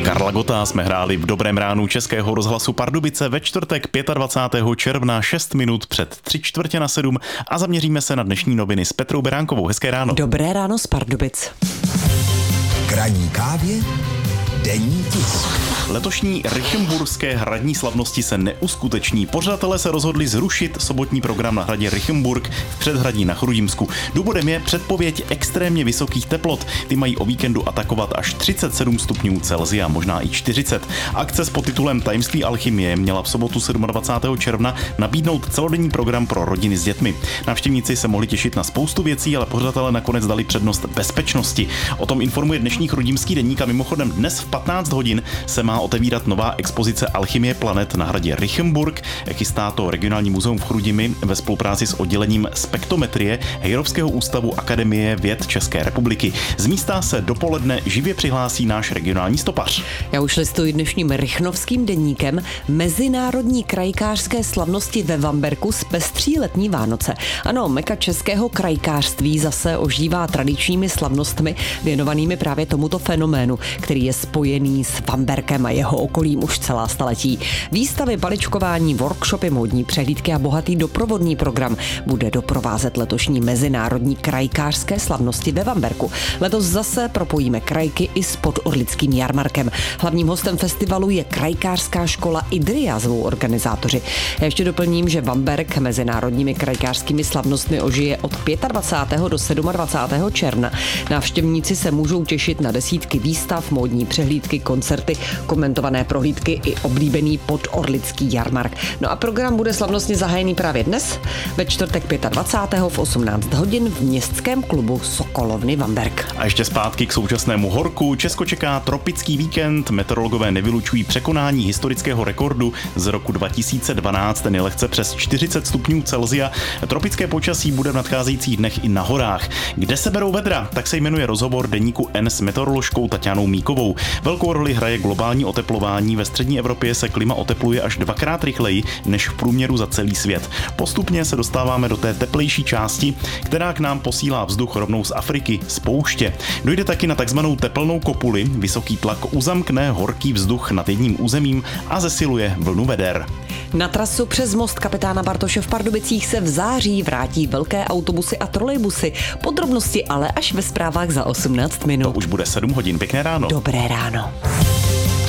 Karla Gotta jsme hráli v Dobrém ránu Českého rozhlasu Pardubice ve čtvrtek 25. června 6 minut před 6:45 a zaměříme se na dnešní noviny s Petrou Beránkovou. Hezké ráno. Dobré ráno z Pardubic. K ranní kávě denní tisk. Letošní Rychenburské hradní slavnosti se neuskuteční. Pořadatelé se rozhodli zrušit sobotní program na hradě Rychenburg v předhradí na Chrudimsku. Důvodem je předpověď extrémně vysokých teplot. Ty mají o víkendu atakovat až 37 stupňů Celsia, možná i 40. Akce s podtitulem Tajemství alchymie měla v sobotu 27. června nabídnout celodenní program pro rodiny s dětmi. Návštěvníci se mohli těšit na spoustu věcí, ale pořadatelé nakonec dali přednost bezpečnosti. O tom informuje dnešní Chrudimský deník a mimochodem dnes v 15 hodin se má otevírat nová expozice Alchymie planet na hradě Rychenburg. Chystá to regionální muzeum v Chrudimi ve spolupráci s oddělením spektometrie Hejrovského ústavu Akademie věd České republiky. Z místa se dopoledne živě přihlásí náš regionální stopař. Já už listuji dnešním Rychnovským deníkem. Mezinárodní krajkářské slavnosti ve Vamberku zpestří letní Vánoce. Ano, meka českého krajkářství zase ožívá tradičními slavnostmi věnovanými právě tomuto fenoménu, který je spojený s Vamberkem a jeho okolím už celá staletí. Výstavy, paličkování, workshopy, módní přehlídky a bohatý doprovodný program bude doprovázet letošní mezinárodní krajkářské slavnosti ve Vamberku. Letos zase propojíme krajky i s podorlickým jarmarkem. Hlavním hostem festivalu je krajkářská škola Idria, zvou organizátoři. Já ještě doplním, že Vamberk mezinárodními krajkářskými slavnostmi ožije od 25. do 27. června. Návštěvníci se můžou těšit na desítky výstav, módní přehlídky, koncerty, komentované prohlídky i oblíbený podorlický jarmark. No a program bude slavnostně zahájený právě dnes, ve čtvrtek 25. v 18 hodin v městském klubu Sokolovny Vamberk. A ještě zpátky k současnému horku. Česko čeká tropický víkend. Meteorologové nevylučují překonání historického rekordu z roku 2012, ten je lehce přes 40 stupňů Celsia. Tropické počasí bude v nadcházejících dnech i na horách. Kde se berou vedra? Tak se jmenuje rozhovor deníku N s meteoroložkou Taťánou Míkovou. Velkou roli hraje globální oteplování. Ve střední Evropě se klima otepluje až dvakrát rychleji než v průměru za celý svět. Postupně se dostáváme do té teplejší části, která k nám posílá vzduch rovnou z Afriky, z pouště. Dojde taky na takzvanou tepelnou kopuli. Vysoký tlak uzamkne horký vzduch nad jedním územím a zesiluje vlnu veder. Na trasu přes most kapitána Bartoše v Pardubicích se v září vrátí velké autobusy a trolejbusy. Podrobnosti ale až ve zprávách za 18 minut. To už bude 7 hodin. Pěkné ráno. Dobré ráno.